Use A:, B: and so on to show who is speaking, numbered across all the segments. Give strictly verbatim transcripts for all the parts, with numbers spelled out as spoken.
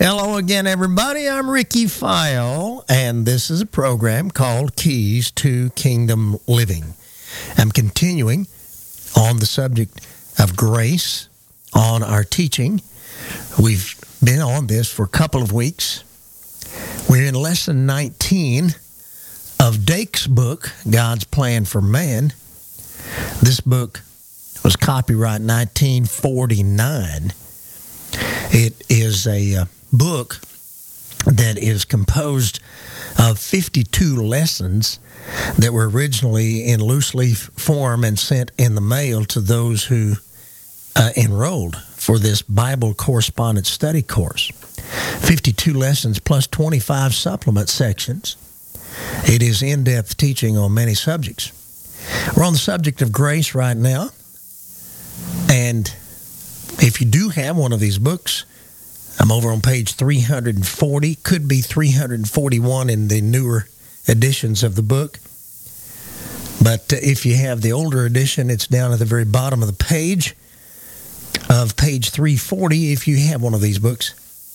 A: Hello again, everybody. I'm Ricky File, and this is a program called Keys to Kingdom Living. I'm continuing on the subject of grace on our teaching. We've been on this for a couple of weeks. We're in lesson nineteen of Dake's book, God's Plan for Man. This book was copyright nineteen forty-nine. It is a uh, book that is composed of fifty-two lessons that were originally in loose leaf form and sent in the mail to those who uh, enrolled for this Bible correspondence study course. fifty-two lessons plus twenty-five supplement sections. It is in-depth teaching on many subjects. We're on the subject of grace right now, and if you do have one of these books, I'm over on page three hundred forty, could be three hundred forty-one in the newer editions of the book. But uh, if you have the older edition, it's down at the very bottom of the page of page three forty if you have one of these books.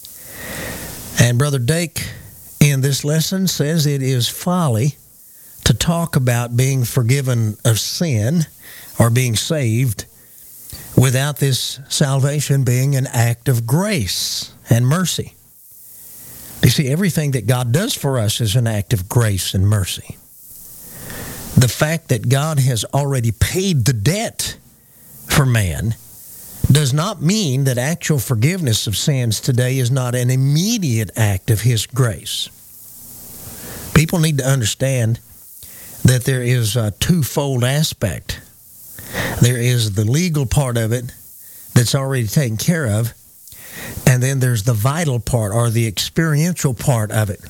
A: And Brother Dake in this lesson says it is folly to talk about being forgiven of sin or being saved without this salvation being an act of grace and mercy. You see, everything that God does for us is an act of grace and mercy. The fact that God has already paid the debt for man does not mean that actual forgiveness of sins today is not an immediate act of His grace. People need to understand that there is a twofold aspect. There is the legal part of it that's already taken care of, and then there's the vital part or the experiential part of it.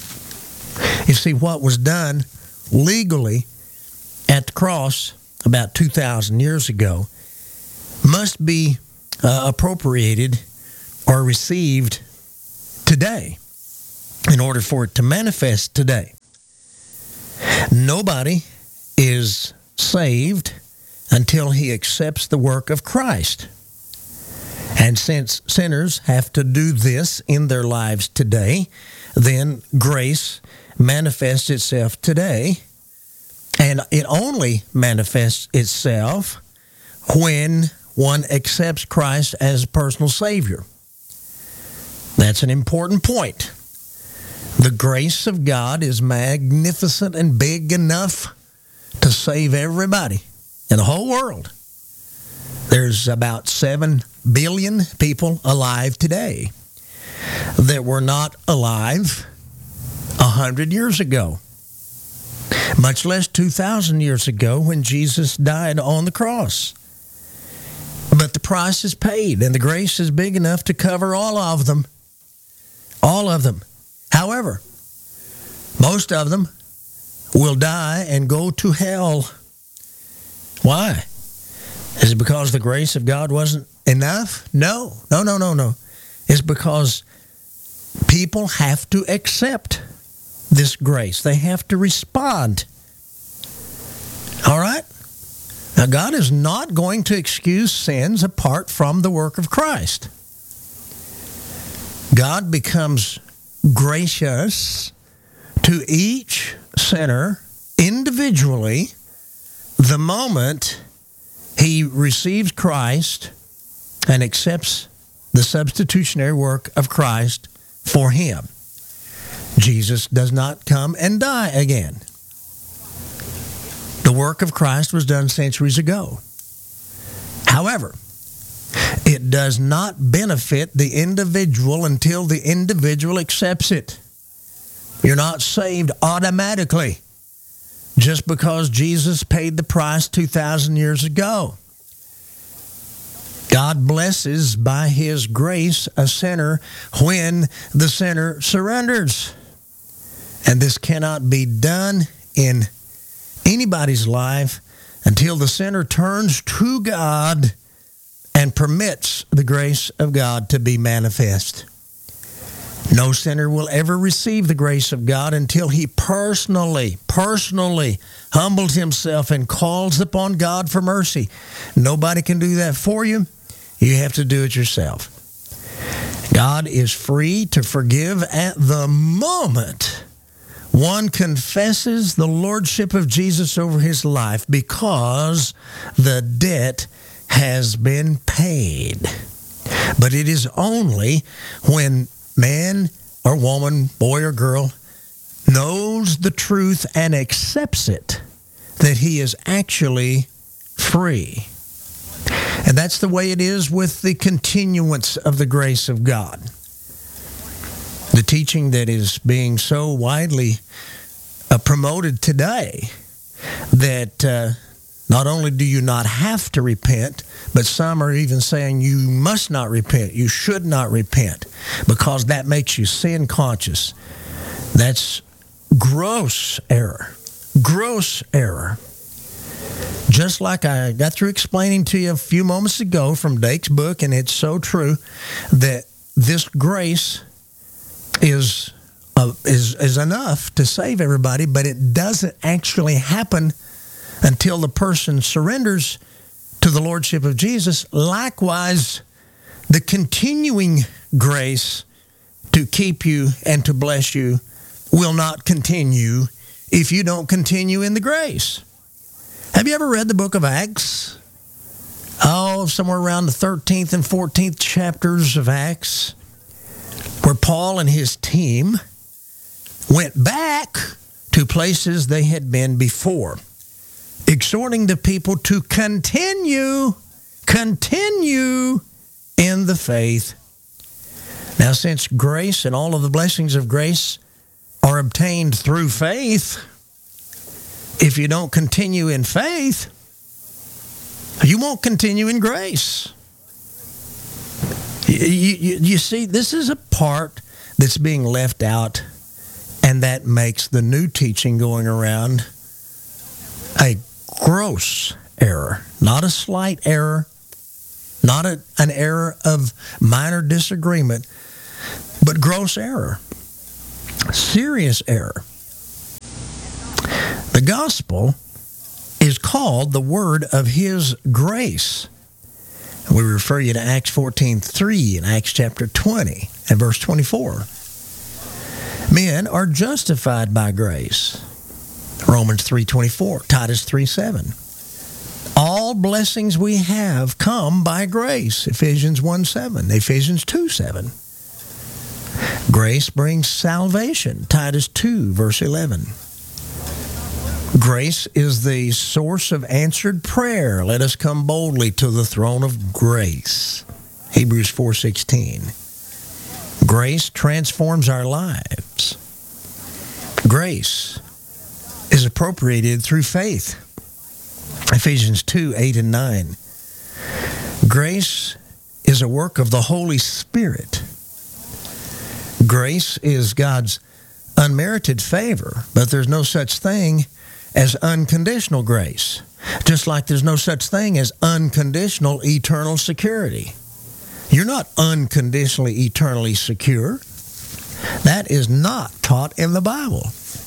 A: You see, what was done legally at the cross about two thousand years ago must be uh, appropriated or received today in order for it to manifest today. Nobody is saved until he accepts the work of Christ. And since sinners have to do this in their lives today, then grace manifests itself today, and it only manifests itself when one accepts Christ as a personal Savior. That's an important point. The grace of God is magnificent and big enough to save everybody in the whole world. There's about seven billion people alive today that were not alive a hundred years ago, much less two thousand years ago when Jesus died on the cross. But the price is paid, and the grace is big enough to cover all of them. All of them. However, most of them will die and go to hell. Why? Is it because the grace of God wasn't enough? No, no, no, no, no. It's because people have to accept this grace. They have to respond. All right? Now, God is not going to excuse sins apart from the work of Christ. God becomes gracious to each sinner individually the moment he receives Christ and accepts the substitutionary work of Christ for him. Jesus does not come and die again. The work of Christ was done centuries ago. However, it does not benefit the individual until the individual accepts it. You're not saved automatically just because Jesus paid the price two thousand years ago. God blesses by His grace a sinner when the sinner surrenders. And this cannot be done in anybody's life until the sinner turns to God and permits the grace of God to be manifest. No sinner will ever receive the grace of God until he personally, personally humbles himself and calls upon God for mercy. Nobody can do that for you. You have to do it yourself. God is free to forgive at the moment one confesses the lordship of Jesus over his life, because the debt has been paid. But it is only when man or woman, boy or girl, knows the truth and accepts it that he is actually free. And that's the way it is with the continuance of the grace of God. The teaching that is being so widely uh, promoted today, that uh, not only do you not have to repent, but some are even saying you must not repent, you should not repent, because that makes you sin conscious. That's gross error. Gross error. Just like I got through explaining to you a few moments ago from Dake's book, and it's so true, that this grace is uh, is is enough to save everybody, but it doesn't actually happen until the person surrenders to the lordship of Jesus. Likewise, the continuing grace to keep you and to bless you will not continue if you don't continue in the grace. Have you ever read the book of Acts? Oh, somewhere around the thirteenth and fourteenth chapters of Acts, where Paul and his team went back to places they had been before, exhorting the people to continue, continue in the faith. Now, since grace and all of the blessings of grace are obtained through faith, if you don't continue in faith, you won't continue in grace. You, you, you see, this is a part that's being left out, and that makes the new teaching going around a gross error, not a slight error, not a, an error of minor disagreement, but gross error, serious error. The gospel is called the word of his grace. We refer you to Acts fourteen three and Acts chapter twenty and verse twenty-four. Men are justified by grace. Romans three twenty-four, Titus three seven. All blessings we have come by grace. Ephesians one seven, Ephesians two seven. Grace brings salvation. Titus two, verse eleven. Grace is the source of answered prayer. Let us come boldly to the throne of grace. Hebrews four sixteen. Grace transforms our lives. Grace is appropriated through faith. Ephesians two eight and nine. Grace is a work of the Holy Spirit. Grace is God's unmerited favor, but there's no such thing as unconditional grace, just like there's no such thing as unconditional eternal security. You're not unconditionally eternally secure. That is not taught in the Bible.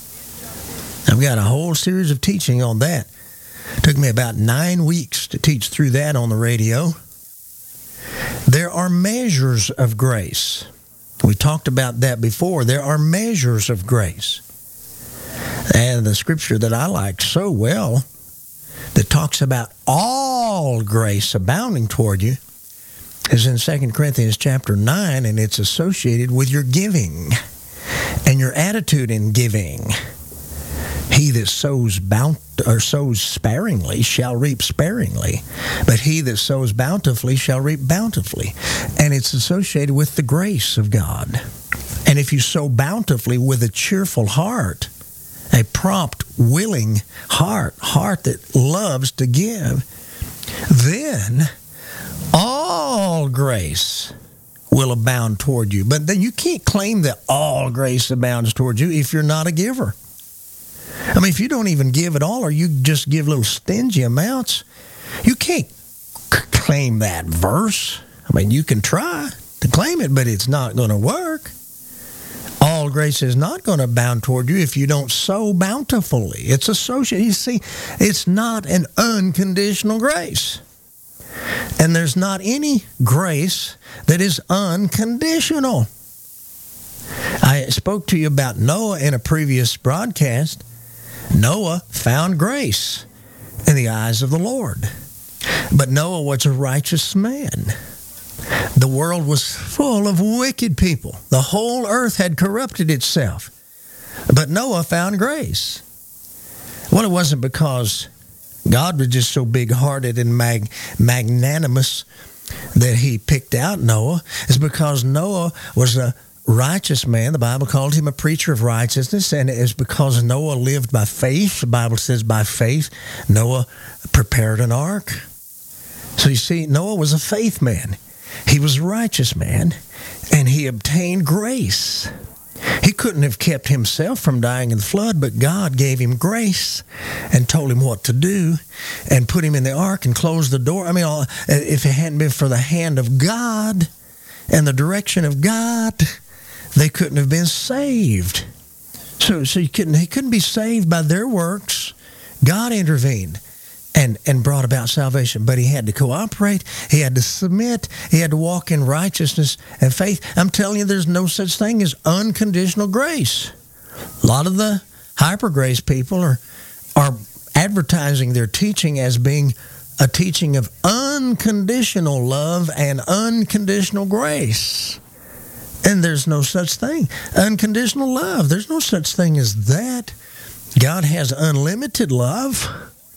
A: I've got a whole series of teaching on that. It took me about nine weeks to teach through that on the radio. There are measures of grace. We talked about that before. There are measures of grace. And the scripture that I like so well, that talks about all grace abounding toward you, is in Second Corinthians chapter nine, and it's associated with your giving and your attitude in giving. He that sows bount or sows sparingly shall reap sparingly, but he that sows bountifully shall reap bountifully. And it's associated with the grace of God. And if you sow bountifully with a cheerful heart, a prompt, willing heart, heart that loves to give, then all grace will abound toward you. But then you can't claim that all grace abounds toward you if you're not a giver. I mean, if you don't even give at all, or you just give little stingy amounts, you can't c- claim that verse. I mean, you can try to claim it, but it's not going to work. All grace is not going to abound toward you if you don't sow bountifully. It's associated. You see, it's not an unconditional grace. And there's not any grace that is unconditional. I spoke to you about Noah in a previous broadcast. Noah found grace in the eyes of the Lord. But Noah was a righteous man. The world was full of wicked people. The whole earth had corrupted itself. But Noah found grace. Well, it wasn't because God was just so big-hearted and mag- magnanimous that he picked out Noah. It's because Noah was a righteous man. The Bible called him a preacher of righteousness, and it's because Noah lived by faith. The Bible says by faith, Noah prepared an ark. So you see, Noah was a faith man. He was a righteous man, and he obtained grace. He couldn't have kept himself from dying in the flood, but God gave him grace and told him what to do and put him in the ark and closed the door. I mean, if it hadn't been for the hand of God and the direction of God, they couldn't have been saved. So, so you couldn't, he couldn't be saved by their works. God intervened and, and brought about salvation. But he had to cooperate. He had to submit. He had to walk in righteousness and faith. I'm telling you, there's no such thing as unconditional grace. A lot of the hyper grace people are, are advertising their teaching as being a teaching of unconditional love and unconditional grace. And there's no such thing. Unconditional love. There's no such thing as that. God has unlimited love.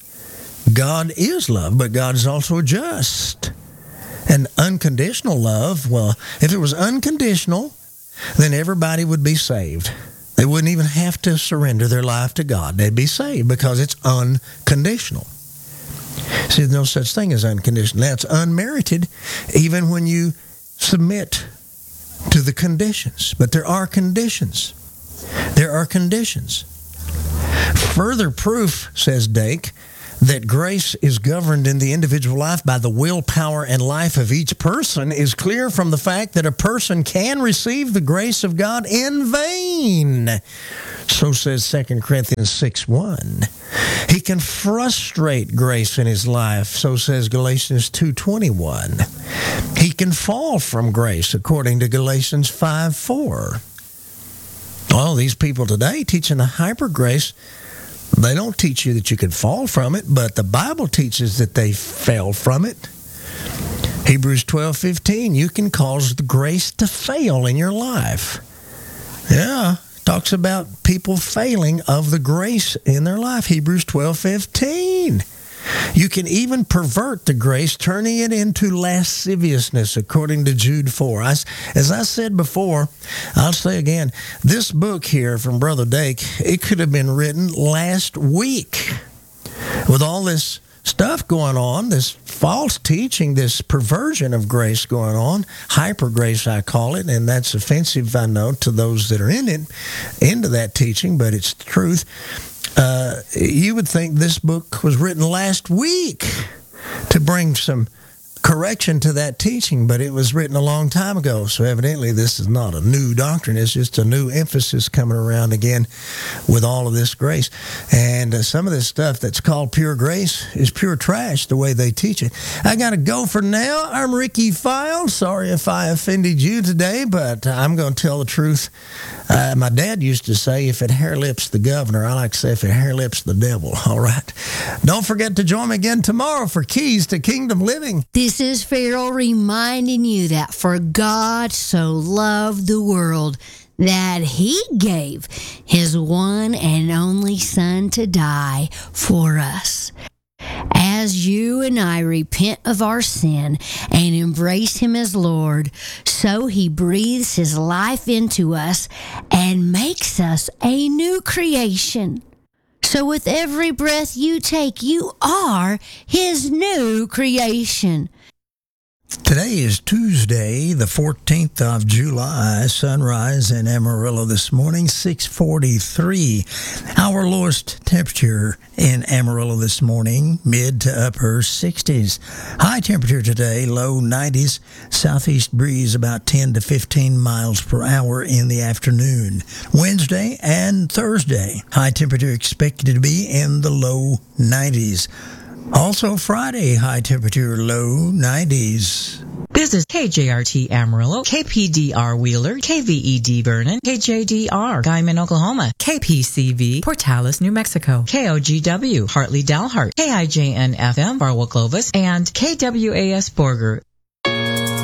A: God is love, but God is also just. And unconditional love, well, if it was unconditional, then everybody would be saved. They wouldn't even have to surrender their life to God. They'd be saved because it's unconditional. See, there's no such thing as unconditional. That's unmerited, even when you submit to the conditions. But there are conditions. There are conditions. Further proof, says Dake, that grace is governed in the individual life by the willpower and life of each person is clear from the fact that a person can receive the grace of God in vain. So says Second Corinthians six one. He can frustrate grace in his life. So says Galatians two twenty-one. He can fall from grace, according to Galatians five four. Well, these people today teaching the hyper grace, they don't teach you that you can fall from it, but the Bible teaches that they fell from it. Hebrews twelve fifteen, you can cause the grace to fail in your life. Yeah, talks about people failing of the grace in their life. Hebrews twelve fifteen. You can even pervert the grace, turning it into lasciviousness, according to Jude four. I, as I said before, I'll say again, this book here from Brother Dake, it could have been written last week. With all this stuff going on, this false teaching, this perversion of grace going on, hyper grace I call it, and that's offensive, I know, to those that are in it, into that teaching, but it's the truth. Uh, you would think this book was written last week to bring some correction to that teaching, but it was written a long time ago. So evidently this is not a new doctrine. It's just a new emphasis coming around again with all of this grace. And uh, some of this stuff that's called pure grace is pure trash the way they teach it. I got to go for now. I'm Ricky File. Sorry if I offended you today, but I'm going to tell the truth. Uh, my dad used to say, if it hair lips the governor, I like to say, if it hair lips the devil. All right. Don't forget to join me again tomorrow for Keys to Kingdom Living.
B: This is Farrell reminding you that for God so loved the world that he gave his one and only Son to die for us. As you and I repent of our sin and embrace him as Lord, so he breathes his life into us and makes us a new creation. So with every breath you take, you are his new creation.
C: Today is Tuesday, the fourteenth of July, sunrise in Amarillo this morning, six forty-three. Our lowest temperature in Amarillo this morning, mid to upper sixties. High temperature today, low nineties, southeast breeze about ten to fifteen miles per hour in the afternoon. Wednesday and Thursday, high temperature expected to be in the low nineties. Also Friday, high temperature, low nineties.
D: This is K J R T Amarillo, K P D R Wheeler, K V E D Vernon, K J D R Guyman, Oklahoma, K P C V Portales, New Mexico, K O G W Hartley Dalhart, K I J N F M Barwell Clovis, and K W A S Borger,